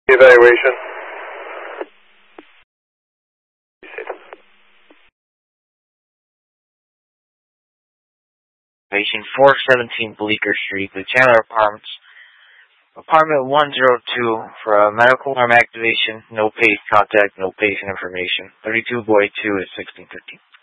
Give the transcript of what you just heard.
Evaluation. Patient 417 Bleecker Street, the Chandler Apartments. Apartment 102 for a medical arm activation, no patient contact, no patient information. 32 Boy 2 is 1615.